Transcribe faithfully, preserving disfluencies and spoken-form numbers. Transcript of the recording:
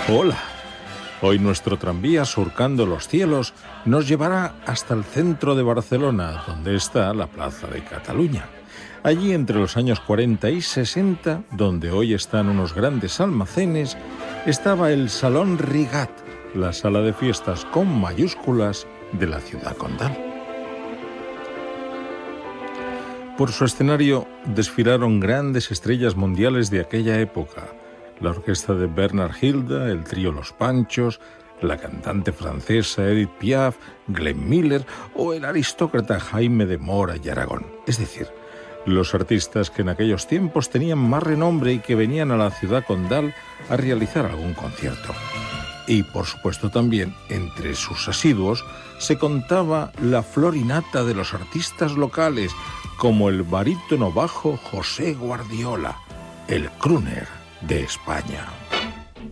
Hola, hoy nuestro tranvía surcando los cielos nos llevará hasta el centro de Barcelona, donde está la Plaza de Cataluña. Allí entre los años cuarenta y sesenta, donde hoy están unos grandes almacenes, estaba el Salón Rigat, la sala de fiestas con mayúsculas de la ciudad condal. Por su escenario desfilaron grandes estrellas mundiales de aquella época: la orquesta de Bernard Hilda, el trío Los Panchos, la cantante francesa Edith Piaf, Glenn Miller o el aristócrata Jaime de Mora y Aragón. Es decir, los artistas que en aquellos tiempos tenían más renombre y que venían a la ciudad condal a realizar algún concierto. Y por supuesto también, entre sus asiduos, se contaba la florinata de los artistas locales, como el barítono bajo José Guardiola, el crooner de España.